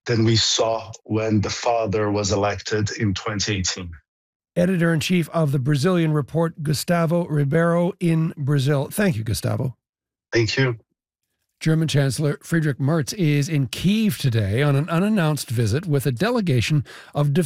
than we saw when the father was elected in 2018. Editor-in-Chief of the Brazilian Report, Gustavo Ribeiro in Brazil. Thank you, Gustavo. Thank you. German Chancellor Friedrich Merz is in Kyiv today on an unannounced visit with a delegation of